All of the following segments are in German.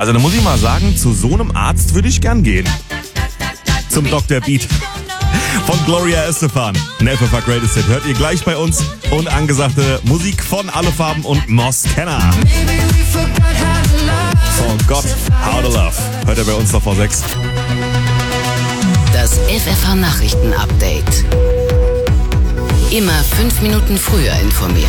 Also da muss ich mal sagen, zu so einem Arzt würde ich gern gehen. Zum Dr. Beat von Gloria Estefan. FFH Greatest Hit hört ihr gleich bei uns. Und angesagte Musik von Alle Farben und Moss Kenner. Forgot How to Love. Hört ihr bei uns noch vor 6. Das FFH Nachrichten Update. Immer 5 Minuten früher informiert.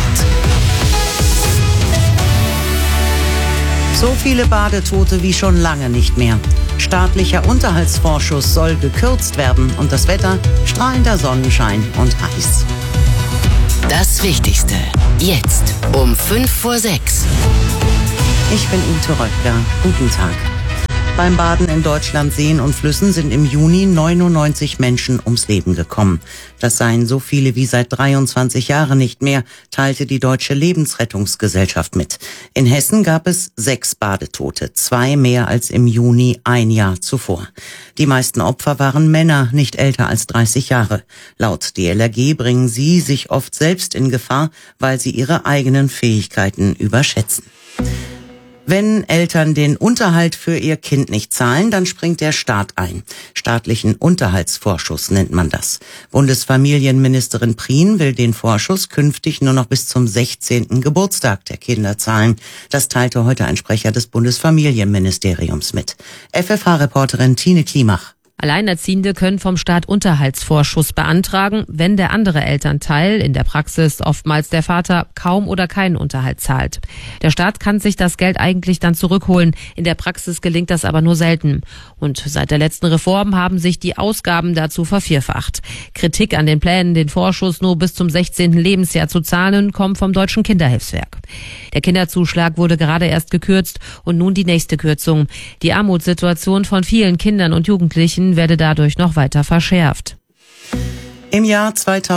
So viele Badetote wie schon lange nicht mehr. Staatlicher Unterhaltsvorschuss soll gekürzt werden und das Wetter strahlender Sonnenschein und heiß. Das Wichtigste jetzt um 5:06. Ich bin Ute Röttger. Guten Tag. Beim Baden in Deutschlands Seen und Flüssen sind im Juni 99 Menschen ums Leben gekommen. Das seien so viele wie seit 23 Jahren nicht mehr, teilte die Deutsche Lebensrettungsgesellschaft mit. In Hessen gab es 6 Badetote, 2 mehr als im Juni ein Jahr zuvor. Die meisten Opfer waren Männer, nicht älter als 30 Jahre. Laut DLRG bringen sie sich oft selbst in Gefahr, weil sie ihre eigenen Fähigkeiten überschätzen. Wenn Eltern den Unterhalt für ihr Kind nicht zahlen, dann springt der Staat ein. Staatlichen Unterhaltsvorschuss nennt man das. Bundesfamilienministerin Prien will den Vorschuss künftig nur noch bis zum 16. Geburtstag der Kinder zahlen. Das teilte heute ein Sprecher des Bundesfamilienministeriums mit. FFH-Reporterin Tine Klimach. Alleinerziehende können vom Staat Unterhaltsvorschuss beantragen, wenn der andere Elternteil, in der Praxis oftmals der Vater, kaum oder keinen Unterhalt zahlt. Der Staat kann sich das Geld eigentlich dann zurückholen. In der Praxis gelingt das aber nur selten. Und seit der letzten Reform haben sich die Ausgaben dazu vervierfacht. Kritik an den Plänen, den Vorschuss nur bis zum 16. Lebensjahr zu zahlen, kommt vom Deutschen Kinderhilfswerk. Der Kinderzuschlag wurde gerade erst gekürzt und nun die nächste Kürzung. Die Armutssituation von vielen Kindern und Jugendlichen werde dadurch noch weiter verschärft. Im Jahr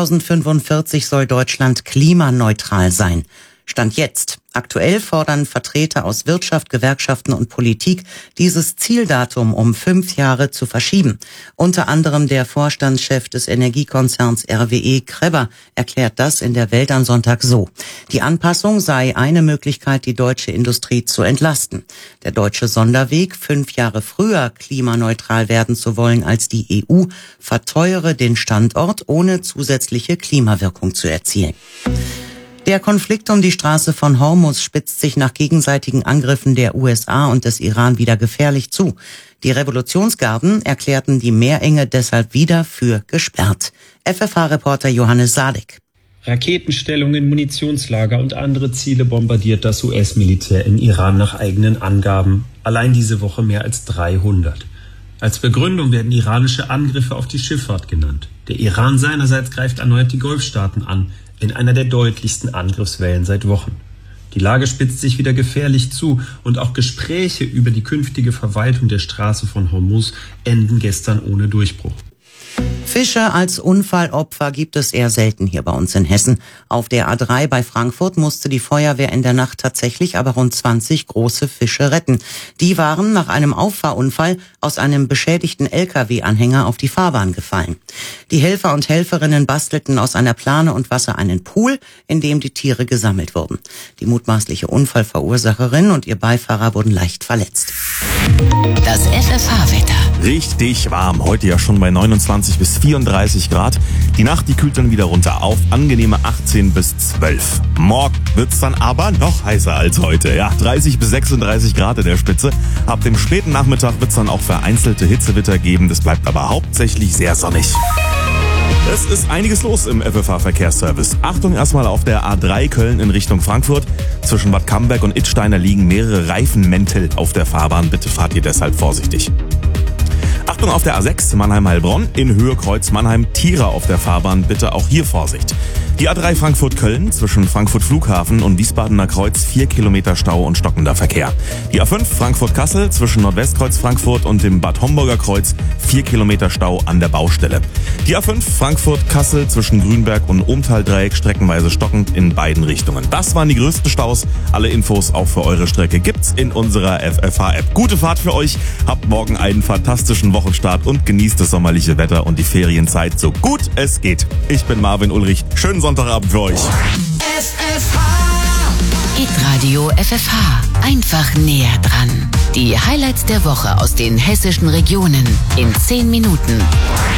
2045 soll Deutschland klimaneutral sein. Stand jetzt. Aktuell fordern Vertreter aus Wirtschaft, Gewerkschaften und Politik, dieses Zieldatum um 5 Jahre zu verschieben. Unter anderem der Vorstandschef des Energiekonzerns RWE, Kreber, erklärt das in der Welt am Sonntag so. Die Anpassung sei eine Möglichkeit, die deutsche Industrie zu entlasten. Der deutsche Sonderweg, 5 Jahre früher klimaneutral werden zu wollen als die EU, verteuere den Standort, ohne zusätzliche Klimawirkung zu erzielen. Der Konflikt um die Straße von Hormuz spitzt sich nach gegenseitigen Angriffen der USA und des Iran wieder gefährlich zu. Die Revolutionsgarden erklärten die Meerenge deshalb wieder für gesperrt. FFH-Reporter Johannes Sadek. Raketenstellungen, Munitionslager und andere Ziele bombardiert das US-Militär im Iran nach eigenen Angaben. Allein diese Woche mehr als 300. Als Begründung werden iranische Angriffe auf die Schifffahrt genannt. Der Iran seinerseits greift erneut die Golfstaaten an, in einer der deutlichsten Angriffswellen seit Wochen. Die Lage spitzt sich wieder gefährlich zu und auch Gespräche über die künftige Verwaltung der Straße von Hormuz enden gestern ohne Durchbruch. Fische als Unfallopfer gibt es eher selten hier bei uns in Hessen. Auf der A3 bei Frankfurt musste die Feuerwehr in der Nacht tatsächlich aber rund 20 große Fische retten. Die waren nach einem Auffahrunfall aus einem beschädigten LKW-Anhänger auf die Fahrbahn gefallen. Die Helfer und Helferinnen bastelten aus einer Plane und Wasser einen Pool, in dem die Tiere gesammelt wurden. Die mutmaßliche Unfallverursacherin und ihr Beifahrer wurden leicht verletzt. Das FFH-Wetter. Richtig warm. Heute ja schon bei 29 bis 34 Grad. Die Nacht, die kühlt dann wieder runter auf angenehme 18 bis 12. Morgen wird's dann aber noch heißer als heute. Ja, 30 bis 36 Grad in der Spitze. Ab dem späten Nachmittag wird's dann auch vereinzelte Hitzewitter geben. Das bleibt aber hauptsächlich sehr sonnig. Es ist einiges los im FFH-Verkehrsservice. Achtung erstmal auf der A3 Köln in Richtung Frankfurt. Zwischen Bad Camberg und Idsteiner liegen mehrere Reifenmäntel auf der Fahrbahn. Bitte fahrt ihr deshalb vorsichtig. Achtung auf der A6 Mannheim-Heilbronn, in Höhe Kreuz Mannheim-Tiere auf der Fahrbahn, bitte auch hier Vorsicht. Die A3 Frankfurt-Köln zwischen Frankfurt Flughafen und Wiesbadener Kreuz 4 Kilometer Stau und stockender Verkehr. Die A5 Frankfurt-Kassel zwischen Nordwestkreuz Frankfurt und dem Bad Homburger Kreuz 4 Kilometer Stau an der Baustelle. Die A5 Frankfurt-Kassel zwischen Grünberg und Ohmtal-Dreieck streckenweise stockend in beiden Richtungen. Das waren die größten Staus. Alle Infos auch für eure Strecke gibt's in unserer FFH-App. Gute Fahrt für euch, habt morgen einen fantastischen Wochenstart und genießt das sommerliche Wetter und die Ferienzeit so gut es geht. Ich bin Marvin Ulrich. Schönen Sonntagabend für euch. FFH Hitradio FFH. Einfach näher dran. Die Highlights der Woche aus den hessischen Regionen in 10 Minuten.